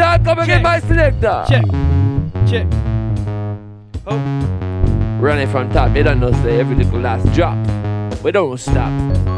God, come again, my selector. Check. Running from top, you don't know say every little last drop. We don't stop.